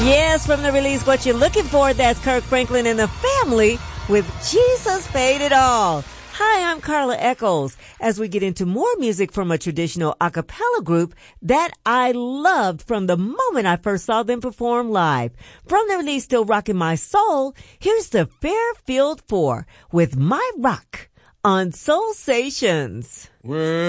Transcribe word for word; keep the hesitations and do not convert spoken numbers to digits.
Yes, from the release, What You're Looking For, that's Kirk Franklin and the Family with Jesus Paid It All. Hi, I'm Carla Echols. As we get into more music from a traditional a cappella group that I loved from the moment I first saw them perform live. From the release, Still Rockin' My Soul, here's the Fairfield Four with My Rock on Soul Stations. Well,